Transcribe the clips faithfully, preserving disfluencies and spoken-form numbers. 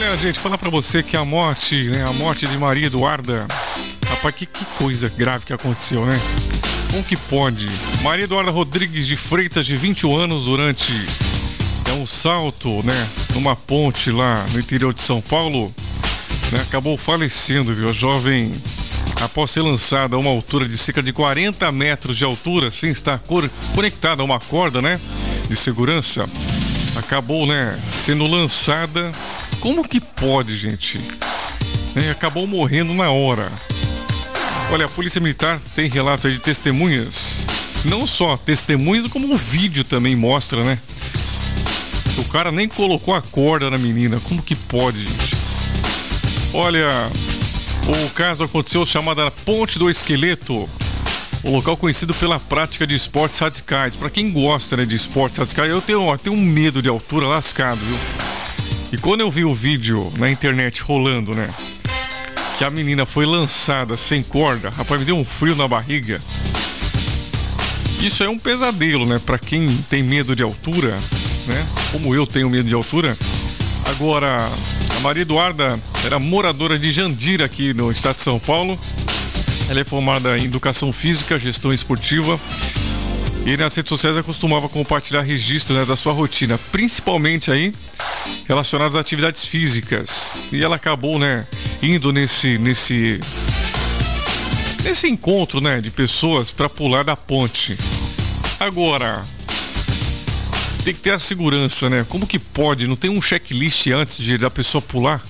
Olha, gente, falar pra você que a morte, né, a morte de Maria Eduarda, rapaz, que, que coisa grave que aconteceu, né? Como que pode? Maria Eduarda Rodrigues de Freitas, de vinte e um anos, durante é, um salto, né, numa ponte lá no interior de São Paulo, né, acabou falecendo, viu? A jovem, após ser lançada a uma altura de cerca de quarenta metros de altura, sem estar conectada a uma corda, né, de segurança, acabou, né, sendo lançada. Como que pode, gente? É, acabou morrendo na hora. Olha, a Polícia Militar tem relato aí de testemunhas. Não só testemunhas, como o vídeo também mostra, né? O cara nem colocou a corda na menina. Como que pode, gente? Olha, o caso aconteceu chamada Ponte do Esqueleto, o local conhecido pela prática de esportes radicais. Pra quem gosta, né, de esportes radicais, eu tenho, ó, tenho um medo de altura lascado, viu? E quando eu vi o vídeo na internet rolando, né, que a menina foi lançada sem corda, rapaz, me deu um frio na barriga. Isso é um pesadelo, né, pra quem tem medo de altura, né, como eu tenho medo de altura. Agora, a Maria Eduarda era moradora de Jandira, aqui no estado de São Paulo. Ela é formada em Educação Física, Gestão Esportiva. E nas redes sociais ela costumava compartilhar registros, né, da sua rotina, principalmente aí relacionados a atividades físicas. E ela acabou, né, indo nesse nesse nesse encontro, né, de pessoas para pular da ponte. Agora, tem que ter a segurança, né? Como que pode? Não tem um checklist antes de da pessoa pular?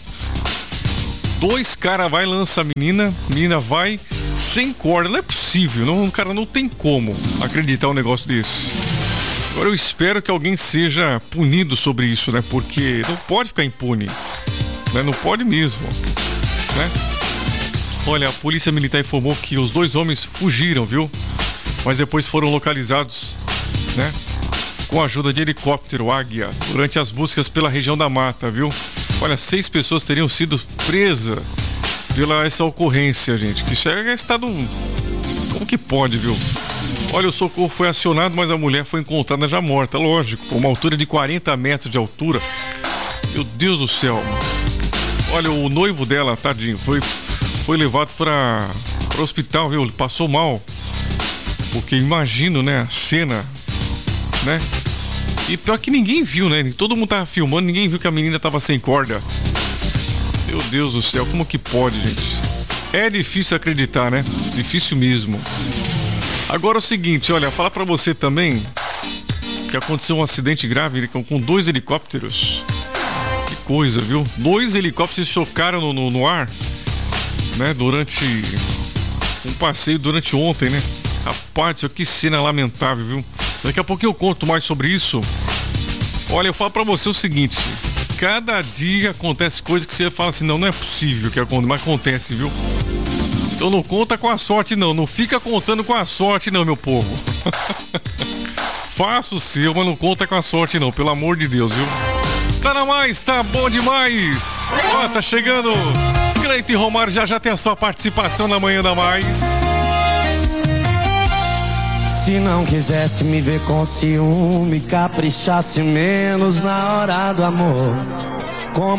Dois caras vai lança a menina, a menina vai sem corda. Não é possível, não, cara, não tem como acreditar um negócio desse. Agora eu espero que alguém seja punido sobre isso, né? Porque não pode ficar impune, né? Não pode mesmo, né? Olha, a Polícia Militar informou que os dois homens fugiram, viu? Mas depois foram localizados, né, com a ajuda de helicóptero Águia durante as buscas pela região da mata, viu? Olha, seis pessoas teriam sido presas pela essa ocorrência, gente. Que isso é estado... Como que pode, viu? Olha, o socorro foi acionado, mas a mulher foi encontrada já morta, lógico, com uma altura de quarenta metros de altura. Meu Deus do céu. Olha, o noivo dela, tadinho, foi, foi levado para o hospital, viu? Ele passou mal. Porque imagino, né, a cena, né? E pior que ninguém viu, né? Todo mundo tava filmando, ninguém viu que a menina tava sem corda. Meu Deus do céu, como que pode, gente? É difícil acreditar, né? Difícil mesmo. Agora é o seguinte, olha, falar pra você também que aconteceu um acidente grave com dois helicópteros. Que coisa, viu? Dois helicópteros chocaram no, no, no ar, né? Durante um passeio durante ontem, né? Rapaz, que cena lamentável, viu? Daqui a pouco eu conto mais sobre isso. Olha, eu falo pra você o seguinte: cada dia acontece coisa que você fala assim, não, não é possível que aconteça, mas acontece, viu? Então não conta com a sorte, não. Não fica contando com a sorte, não, meu povo. Faça o seu, mas não conta com a sorte, não. Pelo amor de Deus, viu? Tá na mais, tá bom demais. Ó, tá chegando. Cleiton e Romário já já tem a sua participação na Manhã da Mais. Se não quisesse me ver com ciúme, caprichasse menos na hora do amor.